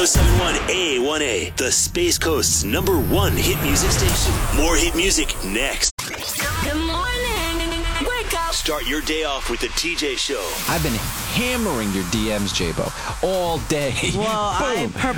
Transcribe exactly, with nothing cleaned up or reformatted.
oh seven point one A one A, the Space Coast's number one hit music station. More hit music next. Good morning. Wake up. Start your day off with the T J Show. I've been hammering your D Ms, J-Bo, all day. Well, I Boom.